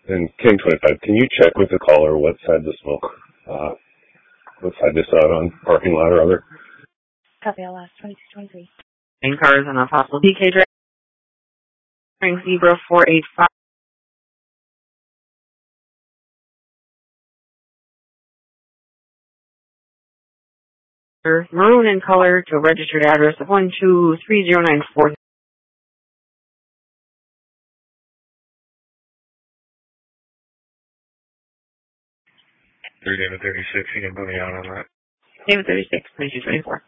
And King 25, can you check with the caller what side the smoke, what side they saw it on, parking lot or other? Copy LS 2223. And cars on a possible DK driving Zebra 485. Maroon in color to registered address of 123094. 3 David 36, you can put me out on that. David 36, 2224.